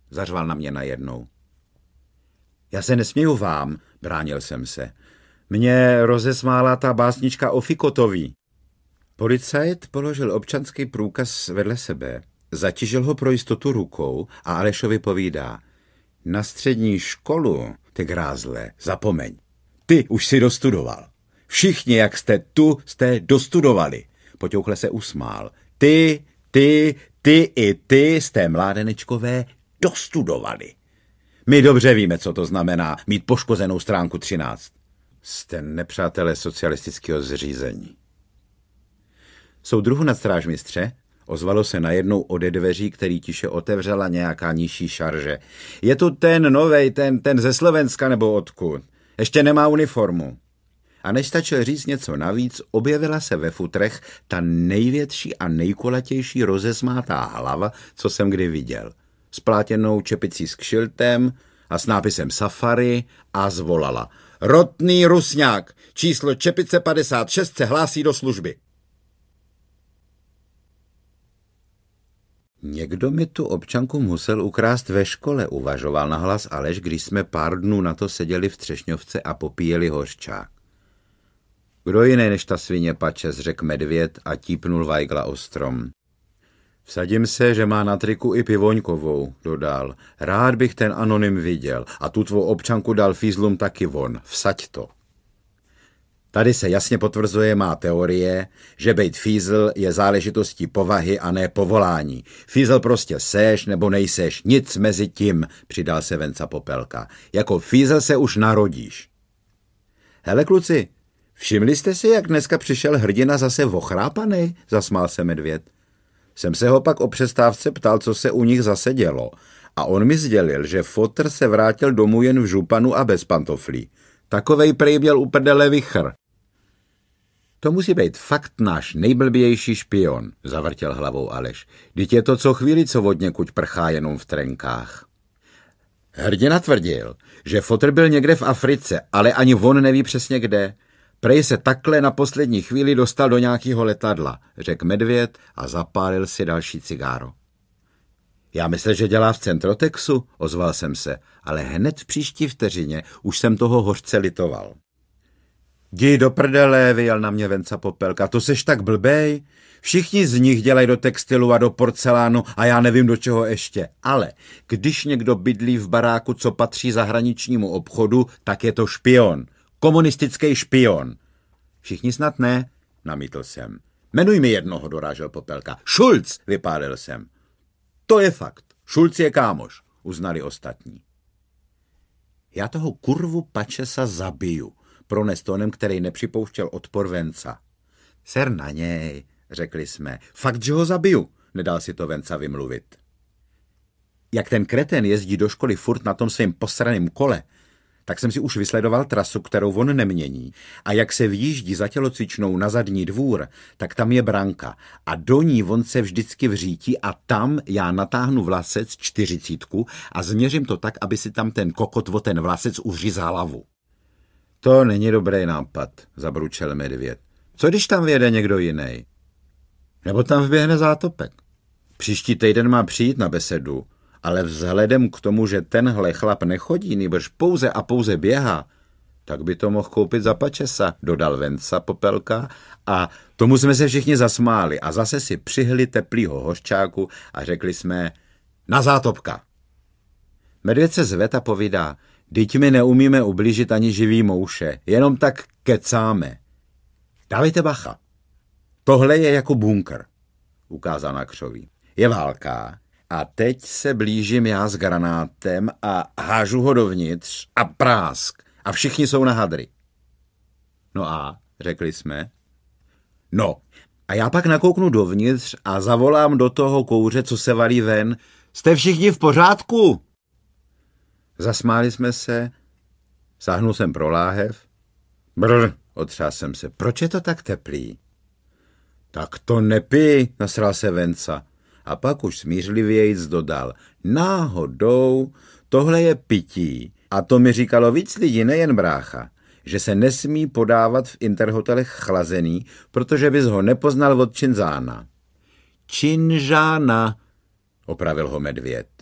zařval na mě najednou. Já se nesměju vám, bránil jsem se. Mě rozesmála ta básnička o Fikotovi. Policajt položil občanský průkaz vedle sebe, zatížil ho pro jistotu rukou a Alešovi povídá. Na střední školu, ty grázle, zapomeň. Ty už si dostudoval. Všichni, jak jste tu, jste dostudovali. Poťouchle se usmál. Ty i ty jste, mládenečkové, dostudovali. My dobře víme, co to znamená mít poškozenou stránku 13. Jste nepřátelé socialistického zřízení. Soudruhu nadstrážmistře, ozvalo se najednou ode dveří, který tiše otevřela nějaká nižší šarže. Je tu ten novej, ten ze Slovenska nebo odkud. Ještě nemá uniformu. A než stačil říct něco navíc, objevila se ve futrech ta největší a nejkulatější rozesmátá hlava, co jsem kdy viděl. S plátěnou čepicí s kšiltem a s nápisem Safari a zvolala. Rotný Rusňák, číslo čepice 56 se hlásí do služby. Někdo mi tu občanku musel ukrást ve škole, uvažoval nahlas Aleš, když jsme pár dnů na to seděli v Třešňovce a popíjeli hořčák. Kdo jiný než ta svině Pačes, řekl Medvěd a típnul Weigla o strom. Vsadím se, že má na triku i Pivoňkovou, dodal. Rád bych ten anonym viděl a tu tvou občanku dal fízlům taky von. Vsaď to. Tady se jasně potvrzuje má teorie, že bejt fízl je záležitostí povahy a ne povolání. Fízl prostě seš nebo nejseš, nic mezi tím, přidal se Venca Popelka. Jako fízl se už narodíš. Hele kluci, všimli jste si, jak dneska přišel hrdina zase ochrápanej? Zasmál se Medvěd. Jsem se ho pak o přestávce ptal, co se u nich zase dělo. A on mi sdělil, že fotr se vrátil domů jen v županu a bez pantoflí. Takovej prej byl u prdele vichr. To musí být fakt náš nejblbější špion, zavrtěl hlavou Aleš. Vždyť je to co chvíli, co odněkud prchá jenom v trenkách. Hrdina tvrdil, že fotr byl někde v Africe, ale ani on neví přesně kde. Prej se takhle na poslední chvíli dostal do nějakého letadla, řekl Medvěd a zapálil si další cigáro. Já myslel, že dělá v Centrotexu, ozval jsem se, ale hned v příští vteřině už jsem toho hořce litoval. Jdi do prdele, vyjel na mě Venca Popelka, to seš tak blbej. Všichni z nich dělají do textilu a do porcelánu a já nevím do čeho ještě. Ale když někdo bydlí v baráku, co patří zahraničnímu obchodu, tak je to špion. Komunistický špion. Všichni snad ne, namítl jsem. Jmenuj mi jednoho, dorážel Popelka. Šulc, vypálil jsem. To je fakt. Šulc je kámoš, uznali ostatní. Já toho kurvu Pačesa zabiju, prones tónem, který nepřipouštěl odpor Venca. Ser na něj, řekli jsme. Fakt, že ho zabiju, nedal si to Venca vymluvit. Jak ten kreten jezdí do školy furt na tom svým posraným kole, tak jsem si už vysledoval trasu, kterou on nemění. A jak se vjíždí za tělocvičnou na zadní dvůr, tak tam je branka. A do ní on se vždycky vřítí a tam já natáhnu vlasec 40 a změřím to tak, aby si tam ten kokot o ten vlasec uřízal hlavu. To není dobrý nápad, zabručel Medvěd. Co když tam vyjede někdo jiný? Nebo tam vběhne Zátopek? Příští týden má přijít na besedu. Ale vzhledem k tomu, že tenhle chlap nechodí, nýbrž pouze a pouze běhá, tak by to mohl koupit za Pačesa, dodal Venca Popelka a tomu jsme se všichni zasmáli a zase si přihli teplýho hořčáku a řekli jsme na Zátopka. Medvěd se zved a povídá, dyť my neumíme ublížit ani živý mouše, jenom tak kecáme. Dávejte bacha. Tohle je jako bunkr, ukázal na křoví. Je válka. A teď se blížím já s granátem a hážu ho dovnitř a prásk. A všichni jsou na hadry. No a, řekli jsme. No, a já pak nakouknu dovnitř a zavolám do toho kouře, co se valí ven. Jste všichni v pořádku? Zasmáli jsme se. Sáhnul jsem pro láhev. Brr, otřás jsem se. Proč je to tak teplý? Tak to nepij, nasral se Venca. A pak už smířlivějíc dodal, náhodou, tohle je pití. A to mi říkalo víc lidí, nejen brácha, že se nesmí podávat v interhotelech chlazený, protože bys ho nepoznal od Činzána. Činžána, opravil ho Medvěd.